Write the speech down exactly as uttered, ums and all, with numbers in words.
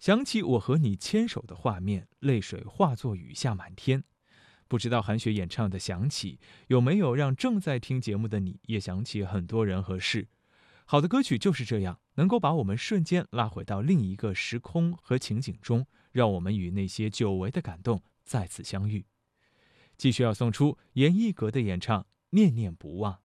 想起我和你牵手的画面，泪水化作雨下满天。不知道韩雪演唱的《想起》有没有让正在听节目的你也想起很多人和事？好的歌曲就是这样，能够把我们瞬间拉回到另一个时空和情景中，让我们与那些久违的感动再次相遇。继续要送出严艺格的演唱《念念不忘》。